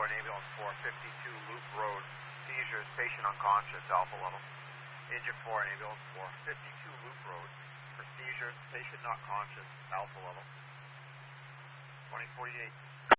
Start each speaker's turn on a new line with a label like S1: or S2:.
S1: 4, ambulance 4, 52 Loop Road. Seizures, patient unconscious, alpha level. Engine 4, ambulance 4, 52 Loop Road. For seizures, patient not conscious, alpha level. 2048.